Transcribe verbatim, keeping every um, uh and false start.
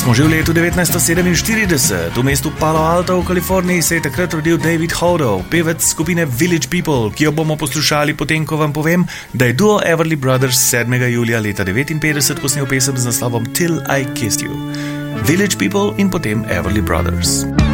Smo že v letu devetnajststo sedeminštirideset. V mestu Palo Alto v Kaliforniji se je takrat rodil David Hodo, pevec skupine Village People, ki jo bomo poslušali potem, ko vam povem, da je duo Everly Brothers sedmega julija leta devetinpetdeset posnel pesem z naslovom Till I Kissed You. Village People in potem Everly Brothers.